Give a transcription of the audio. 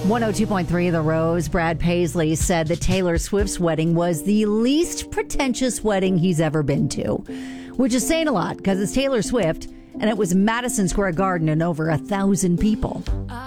102.3 The Rose, Brad Paisley said that Taylor Swift's wedding was the least pretentious wedding he's ever been to, which is saying a lot because it's Taylor Swift and it was Madison Square Garden and over 1,000 people.